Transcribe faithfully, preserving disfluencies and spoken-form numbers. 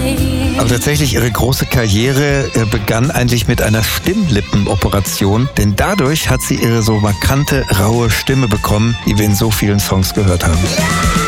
Aber tatsächlich, ihre große Karriere begann eigentlich mit einer Stimmlippenoperation, denn dadurch hat sie ihre so markante, raue Stimme bekommen, die wir in so vielen Songs gehört haben.